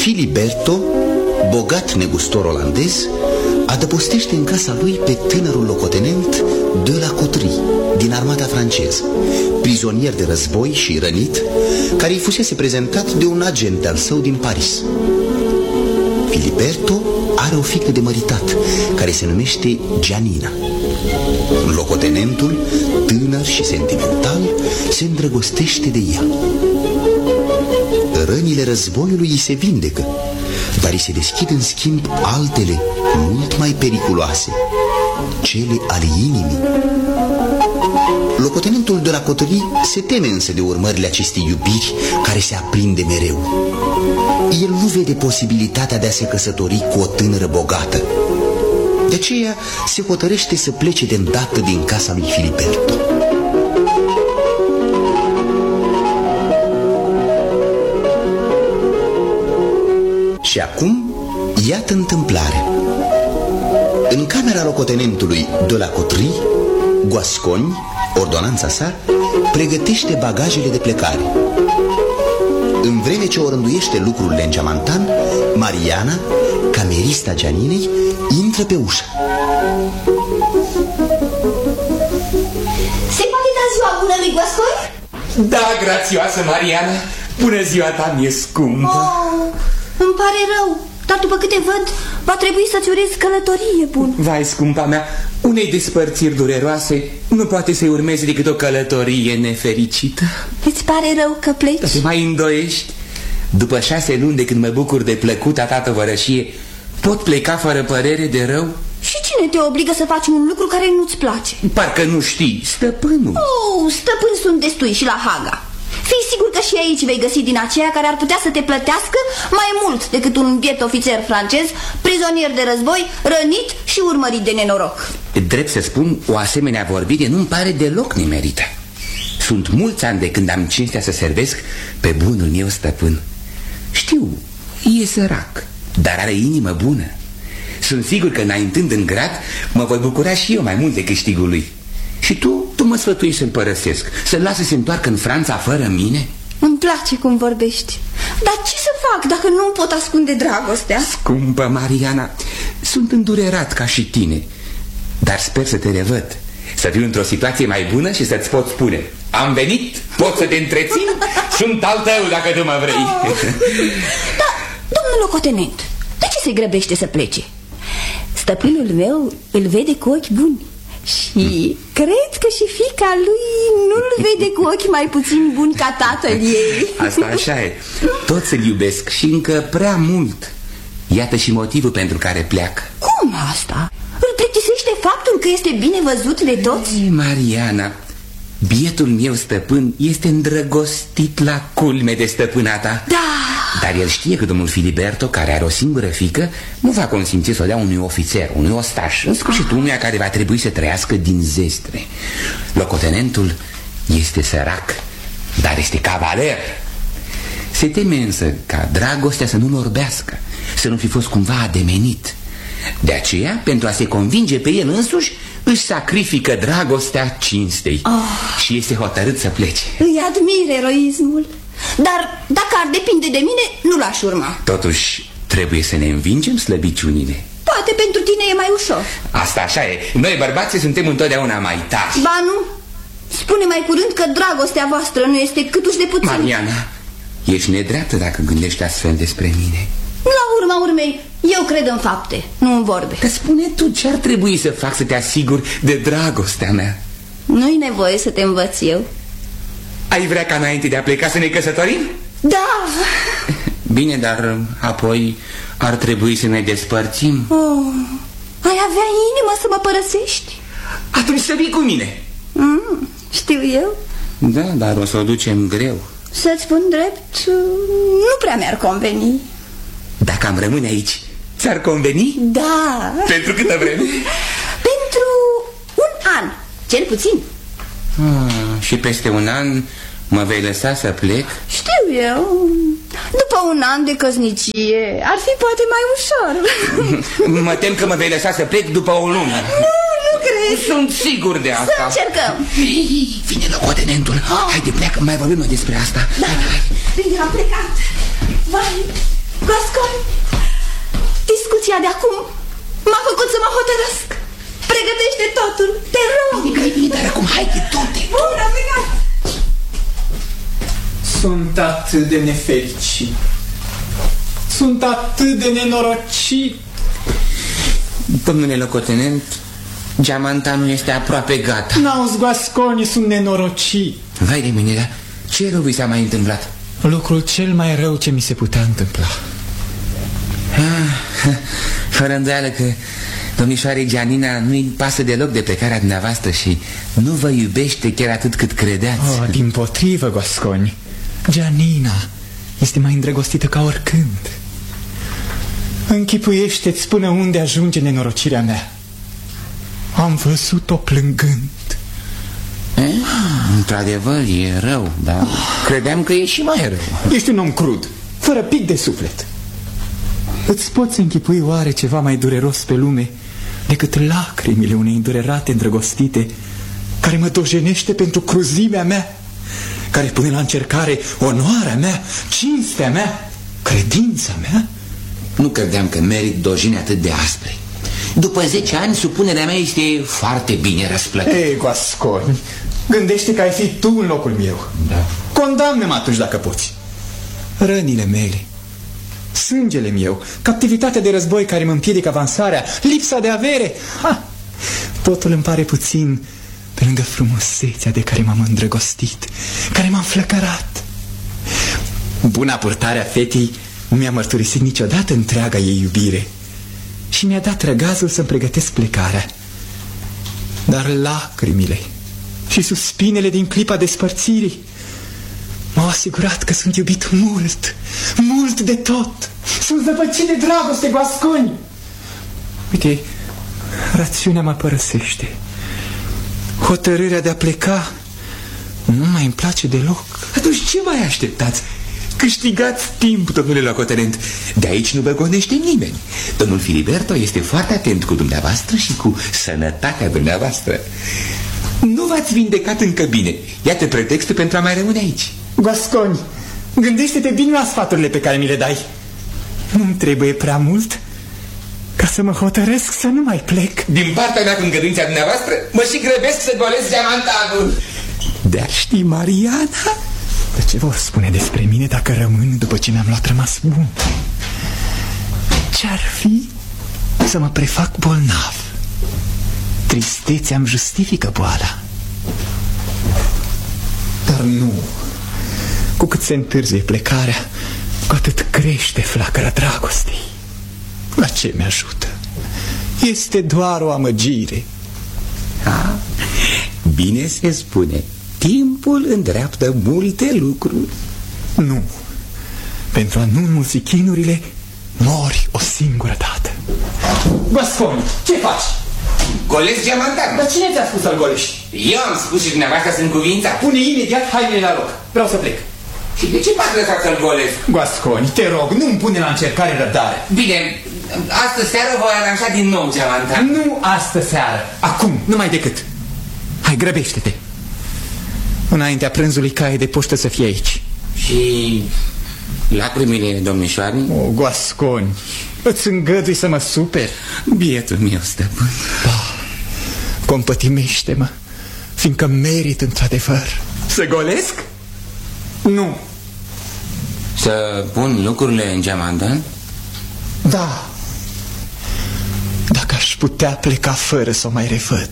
Filiberto, bogat negustor olandez, adăpostește în casa lui pe tânărul locotenent de la Coutrie, din armata franceză, prizonier de război și rănit, care îi fusese prezentat de un agent al său din Paris. Filiberto are o fiică de măritat, care se numește Gianina. Locotenentul, tânăr și sentimental, se îndrăgostește de ea. Rănile războiului îi se vindecă, dar îi se deschid în schimb altele mult mai periculoase, cele ale inimii. Locotenentul de la Coutrie se teme însă de urmările acestei iubiri care se aprinde mereu. El nu vede posibilitatea de a se căsători cu o tânără bogată. De aceea se hotărăște să plece de îndată din casa lui Filiberto. Și acum, iată întâmplarea. În camera locotenentului de la Coutrie, Gascogne, ordonanța sa, pregătește bagajele de plecare. În vreme ce o rânduiește lucrurile în geamantan, Mariana, camerista Gianinei, intră pe ușă. Se poate da ziua bună lui Gascogne? Da, grațioasă Mariana. Bună ziua ta, mi-e scumpă. Îmi pare rău, dar după câte văd, va trebui să-ți urez călătorie bună. Vai, scumpa mea, unei despărțiri dureroase nu poate să-i urmeze decât o călătorie nefericită. Îți pare rău că pleci? Dar te mai îndoiești? După 6 luni de când mă bucur de plăcuta ta tovărășie, pot pleca fără părere de rău? Și cine te obligă să faci un lucru care nu-ți place? Parcă nu știi, stăpânul. Stăpâni sunt destui și la Haga. Fii sigur că și aici vei găsi din aceea care ar putea să te plătească mai mult decât un biet ofițer francez, prizonier de război, rănit și urmărit de nenoroc. Drept să spun, o asemenea vorbire nu-mi pare deloc nemerită. Sunt mulți ani de când am cinstea să servesc pe bunul meu stăpân. Știu, e sărac, dar are inimă bună. Sunt sigur că înaintând în grad, mă voi bucura și eu mai mult de câștigul lui. Și tu mă sfătuiești să-l părăsesc, să-l lasă să se întoarcă în Franța fără mine? Îmi place cum vorbești. Dar ce să fac dacă nu pot ascunde dragostea? Scumpă Mariana, sunt îndurerat ca și tine, dar sper să te revăd, să fiu într-o situație mai bună și să-ți pot spune: am venit, pot să te întrețin, sunt al tău dacă tu mă vrei. Da, domnul locotenent, de ce se grăbește să plece? Stăpânul meu îl vede cu ochi buni și cred că și fiica lui nu-l vede cu ochi mai puțin buni ca tatăl ei. Asta așa e, toți îl iubesc și încă prea mult. Iată și motivul pentru care pleacă. Cum asta? Îl plictisește faptul că este bine văzut de toți? Mariana, bietul meu stăpân este îndrăgostit la culme de stăpâna ta. Da. Dar el știe că domnul Filiberto, care are o singură fiică, nu va consimți să o dea unui ofițer, unui ostaș, în sfârșit unuia care va trebui să trăiască din zestre. Locotenentul este sărac, dar este cavaler. Se teme însă ca dragostea să nu-l orbească, să nu fi fost cumva ademenit. De aceea, pentru a se convinge pe el însuși, își sacrifică dragostea cinstei și este hotărât să plece. Îi admir eroismul, dar dacă ar depinde de mine, nu l-aș urma. Totuși, trebuie să ne învingem slăbiciunile. Poate pentru tine e mai ușor. Asta așa e, noi bărbații suntem întotdeauna mai tari. Ba nu, spune mai curând că dragostea voastră nu este câtuși de puțin. Mariana, ești nedreaptă dacă gândești astfel despre mine. La urma urmei, eu cred în fapte, nu în vorbe. Dar spune tu, ce ar trebui să fac să te asiguri de dragostea mea? Nu-i nevoie să te învăț eu. Ai vrea ca înainte de a pleca să ne căsătorim? Da. Bine, dar apoi ar trebui să ne despărțim. Ai avea inimă să mă părăsești? Atunci să vii cu mine. Știu eu. Da, dar o să o ducem greu. Să-ți spun drept, nu prea mi-ar conveni. Dacă am rămâne aici, ți-ar conveni? Da. Pentru câtă vreme? Pentru un an, cel puțin. Și peste un an mă vei lăsa să plec? Știu eu. După un an de căsnicie ar fi poate mai ușor. Mă tem că mă vei lăsa să plec după o lună. Nu cred. Sunt sigur de asta. Să încercăm. Vine locotenentul. Haide, pleacă, mai vorbim noi despre asta. Da, a plecat. Vai, Gascon, discuția de acum m-a făcut să mă hotărăsc. Pregătește totul, te rog. Bine, dar acum hai că du-te. Bun, am plecat. Sunt atât de nefericit. Sunt atât de nenorocit. Domnule locotenent, geamanta nu este aproape gata. N-auzi, Gasconi, sunt nenorocit. Vai de mine, dar ce rău vi s-a mai întâmplat? Lucrul cel mai rău ce mi se putea întâmpla. Fără îndoială că domnișoare Gianina nu-i pasă deloc de plecarea dumneavoastră și nu vă iubește chiar atât cât credeați. Dimpotrivă, Gasconi, Gianina este mai îndrăgostită ca oricând. Închipuiește-ți până unde ajunge nenorocirea mea. Am văzut-o plângând. Într-adevăr e rău, dar credeam că e și mai rău. Ești un om crud, fără pic de suflet. Îți poți închipui oare ceva mai dureros pe lume decât lacrimile unei îndurerate îndrăgostite care mă dojenește pentru cruzimea mea, care pune la încercare onoarea mea, cinstea mea, credința mea? Nu credeam că merit dojine atât de aspre. După 10 ani, supunerea mea este foarte bine răsplătită. Ei, Gasconi, gândește că ai fi tu în locul meu. Da. Condamnă-mă atunci dacă poți. Rănile mele, sângele meu, captivitatea de război care mă împiedică avansarea, lipsa de avere, totul îmi pare puțin pe lângă frumusețea de care m-am îndrăgostit, care m-am flăcărat. Buna purtare a fetei nu mi-a mărturisit niciodată întreaga ei iubire și mi-a dat răgazul să-mi pregătesc plecarea. Dar lacrimile și suspinele din clipa despărțirii m-au asigurat că sunt iubit mult, mult de tot. Sunt zăpăcit de dragoste, Gasconi. Uite, rațiunea mă părăsește. Hotărârea de a pleca nu mai îmi place deloc. Atunci ce mai așteptați? Câștigați timp, domnule locotenent. De aici nu băgonește nimeni. Domnul Filiberto este foarte atent cu dumneavoastră și cu sănătatea dumneavoastră. Nu v-ați vindecat încă bine. Iată pretextul pentru a mai rămâne aici. Gasconi, gândește-te bine la sfaturile pe care mi le dai. Nu-mi trebuie prea mult ca să mă hotărăsc să nu mai plec. Din partea mea, cu îngăduința dumneavoastră, mă și grăbesc să golesc geamantanul. De-ar ști, Mariana, de ce vor spune despre mine dacă rămân după ce mi-am luat rămas bun? Ce-ar fi să mă prefac bolnav? Tristețea îmi justifică boala. Dar nu. Cu cât se întârzie plecarea, cu atât crește flacăra dragostei. La ce mi-ajută? Este doar o amăgire. Bine se spune. Timpul îndreaptă multe lucruri. Nu. Pentru a nu înmulți chinurile, mori o singură dată. Gasconi, ce faci? Golesc geamantanul. Dar cine ți-a spus să-l golești? Eu am spus și dumneavoastră sunt cuvința. Pune imediat hainele la loc. Vreau să plec. Și de ce m-ați lăsat să-l golesc? Gasconi, te rog, nu-mi pune la încercare răbdare. Bine, astă seară voi aranja din nou geamantan. Nu astă seară. Acum, numai decât. Hai, grăbește-te. Înaintea prânzului caie de poștă să fie aici. Și lacrimile, domnișoare? O, Gasconi, îți îngădui să mă super? Bietul meu stăpân. Compătimește-mă, fiindcă merit într-adevăr. Să golesc? Nu. Să pun lucrurile în geamantan? Da. Dacă aș putea pleca fără să o mai revăd.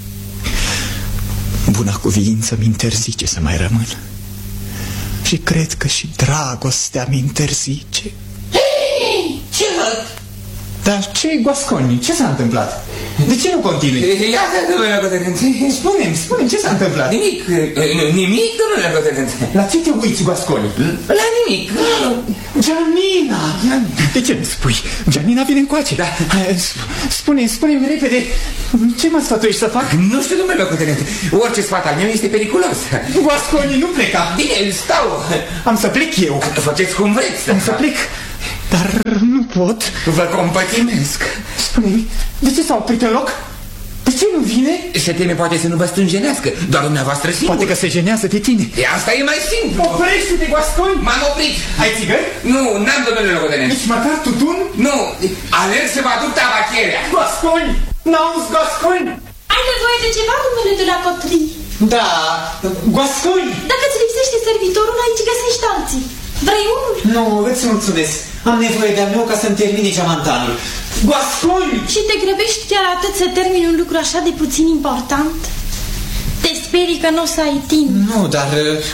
Buna cuviință mi interzice să mai rămân. Și cred că și dragostea mi interzice. Hei, ce văd? Dar ce-i, Gasconi? Ce s-a întâmplat? De ce nu continui? Iată, domnule locotenent. Spune-mi, ce s-a întâmplat? Nimic, domnule locotenent. La ce te uiți, Gasconi? La nimic. Gianina! De ce nu spui? Gianina vine încoace. Da. Spune-mi repede, ce mă sfătuiești să fac? Nu știu, domnule locotenent. Orice sfat al meu este periculos. Gasconi, nu pleca. Bine, stau. Am să plec eu. Faceți cum vreți. Am să plec, dar nu pot. Vă compătimesc. Spune-mi, de ce s-a oprit în loc? De De ce nu vine? Se teme poate să nu vă stânjenească, doar dumneavoastră singur. Poate că se jenează de tine. Asta e mai simplu. Oprește-te, Guasconi! M-am oprit. Ai țigări? Nu, n-am, domnule locotenent. Nici măcar tutun? Nu, alerg să vă aduc tabacherea. Guasconi! N-auzi, Guasconi? Ai nevoie de ceva, domnule de la Cotri? Da, Guasconi! Dacă îți lipsește servitorul, aici găsești alții. Vrei unul? Nu, îți mulțumesc. Am nevoie de-al meu ca să-mi termine geamantanul. Guasconi! Și te grăbești chiar atât să termini un lucru așa de puțin important? Te sperii că nu o să ai timp. Nu, dar...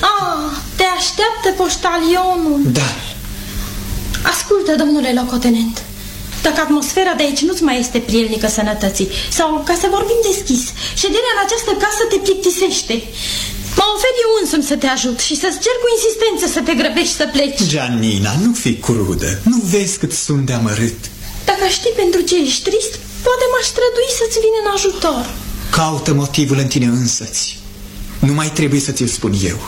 Te așteaptă poștalionul. Da. Ascultă, domnule locotenent. Dacă atmosfera de aici nu-ți mai este prielnică sănătății, sau, ca să vorbim deschis, șederea în această casă te plictisește, mă ofer eu însumi să te ajut și să-ți cer cu insistență să te grăbești să pleci. Gianina, nu fi crudă. Nu vezi cât sunt de amărât. Dacă știi pentru ce ești trist, poate m-aș strădui să-ți vin în ajutor. Caută motivul în tine însăți. Nu mai trebuie să ți-l spun eu.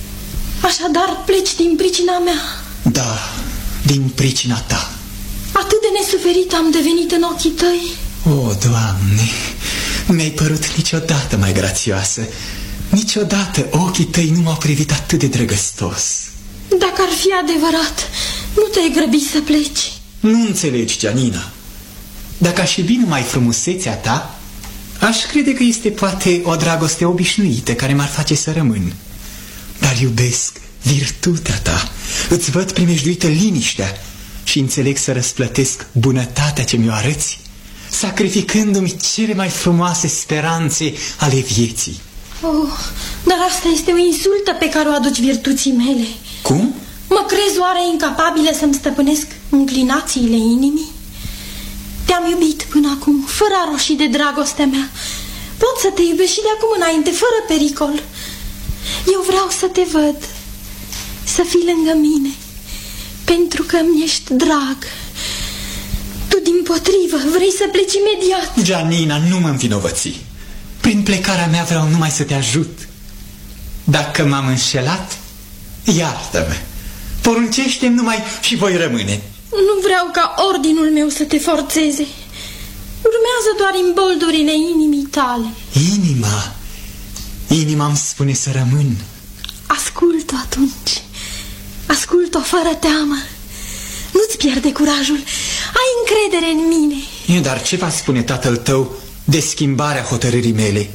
Așadar pleci din pricina mea. Da, din pricina ta. Atât de nesuferit am devenit în ochii tăi. O, Doamne, nu mi-ai părut niciodată mai grațioasă. Niciodată ochii tăi nu m-au privit atât de drăgăstos. Dacă ar fi adevărat, nu te-ai grăbit să pleci. Nu înțelegi, Gianina. Dacă aș iubi numai frumusețea ta, aș crede că este poate o dragoste obișnuită care m-ar face să rămân. Dar iubesc virtutea ta, îți văd primejduită liniștea și înțeleg să răsplătesc bunătatea ce mi-o arăți, sacrificându-mi cele mai frumoase speranțe ale vieții. Dar asta este o insultă pe care o aduci virtuții mele. Cum? Mă crezi oare incapabilă să-mi stăpânesc înclinațiile inimii? Te-am iubit până acum, fără a roși de dragostea mea. Pot să te iubesc și de acum înainte, fără pericol. Eu vreau să te văd, să fii lângă mine, pentru că mi ești drag. Tu, dimpotrivă, vrei să pleci imediat. Gianina, nu mă învinovăți. Prin plecarea mea vreau numai să te ajut. Dacă m-am înșelat, iartă-mă. Poruncește-mi numai și voi rămâne. Nu vreau ca ordinul meu să te forțeze. Urmează doar imboldurile inimii tale. Inima îmi spune să rămân. Ascult-o atunci. Ascult-o fără teamă. Nu-ți pierde curajul. Ai încredere în mine. Dar ce va spune tatăl tău de schimbarea hotărârii mele?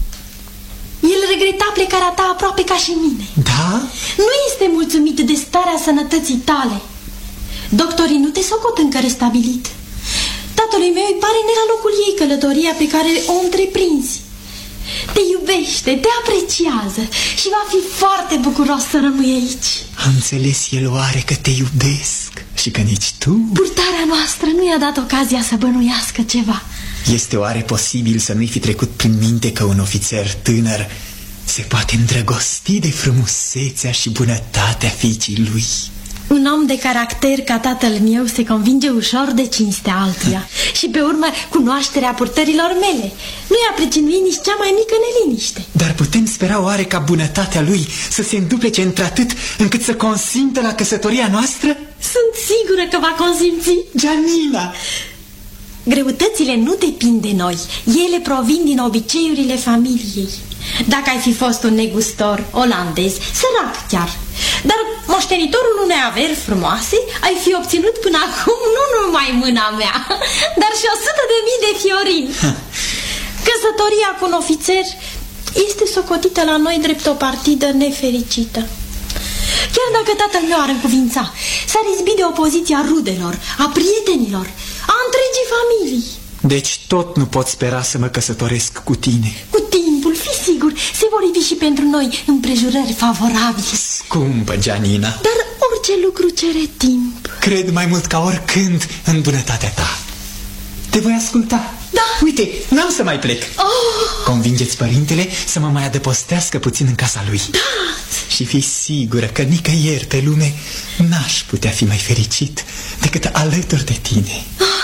El regreta plecarea ta aproape ca și mine. Da? Nu este mulțumit de starea sănătății tale. Doctorii nu te socot încă restabilit. Tatălui meu îi pare ne la locul ei călătoria pe care o întreprinzi. Te iubește, te apreciază și va fi foarte bucuros să rămâi aici. A înțeles el oare că te iubesc și că nici tu? Purtarea noastră nu i-a dat ocazia să bănuiască ceva. Este oare posibil să nu-i fi trecut prin minte că un ofițer tânăr se poate îndrăgosti de frumusețea și bunătatea fiicii lui? Un om de caracter ca tatăl meu se convinge ușor de cinstea altuia și pe urmă cunoașterea purtărilor mele. Nu i-a pricinuit nici cea mai mică neliniște. Dar putem spera oare ca bunătatea lui să se înduplece într-atât încât să consimtă la căsătoria noastră? Sunt sigură că va consimți. Gianina! Greutățile nu depind de noi. Ele provin din obiceiurile familiei. Dacă ai fi fost un negustor olandez, sărac chiar, dar moștenitorul unei averi frumoase, ai fi obținut până acum nu numai mâna mea, dar și 100.000 de fiorini. Căsătoria cu un ofițer este socotită la noi drept o partidă nefericită. Chiar dacă tatăl meu ar încuvința, s-ar izbi de opoziția rudelor, a prietenilor, a întregii familii. Deci tot nu pot spera să mă căsătoresc cu tine. Cu timpul, fi sigur, se vor ivi și pentru noi împrejurări favorabile. Scumpă, Gianina. Dar orice lucru cere timp. Cred mai mult ca oricând în bunătatea ta. Te voi asculta. Da. Uite, n-am să mai plec. Convingeți părintele să mă mai adăpostească puțin în casa lui. Da. Și fii sigură că nicăieri pe lume n-aș putea fi mai fericit decât alături de tine.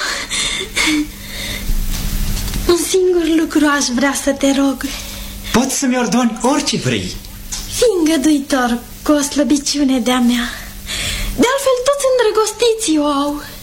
Un singur lucru aș vrea să te rog. Poți să-mi ordoni orice vrei. Fii îngăduitor cu o slăbiciune de-a mea. De altfel toți îndrăgostiții o au.